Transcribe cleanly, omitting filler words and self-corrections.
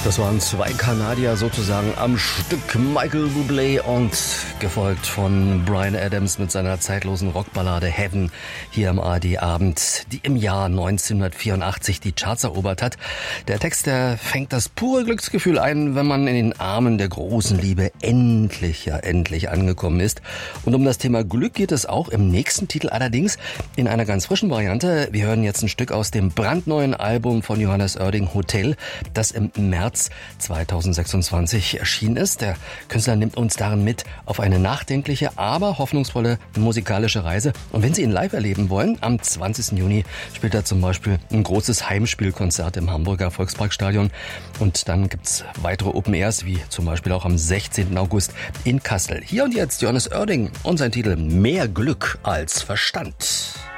Das waren zwei Kanadier sozusagen am Stück, Michael Bublé und gefolgt von Bryan Adams mit seiner zeitlosen Rockballade Heaven hier am ARD-Abend, die im Jahr 1984 die Charts erobert hat. Der Text, der fängt das pure Glücksgefühl ein, wenn man in den Armen der großen Liebe endlich angekommen ist. Und um das Thema Glück geht es auch im nächsten Titel, allerdings in einer ganz frischen Variante. Wir hören jetzt ein Stück aus dem brandneuen Album von Johannes Oerding, Hotel, das im März 2026 erschienen ist. Der Künstler nimmt uns darin mit auf eine nachdenkliche, aber hoffnungsvolle musikalische Reise. Und wenn Sie ihn live erleben wollen, am 20. Juni spielt er zum Beispiel ein großes Heimspielkonzert im Hamburger Volksparkstadion. Und dann gibt's weitere Open Airs, wie zum Beispiel auch am 16. August in Kassel. Hier und jetzt Johannes Oerding und sein Titel Mehr Glück als Verstand.